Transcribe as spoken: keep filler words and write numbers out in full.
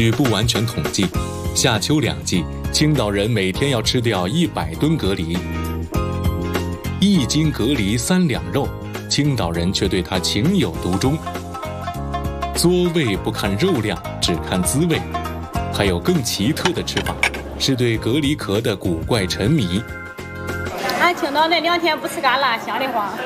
据不完全统计，夏秋两季，青岛人每天要吃掉一百吨蛤蜊。一斤蛤蜊三两肉，青岛人却对它情有独钟。作味不看肉量，只看滋味。还有更奇特的吃法，是对蛤蜊壳的古怪沉迷。 俺青岛那两天不吃干辣，香得慌。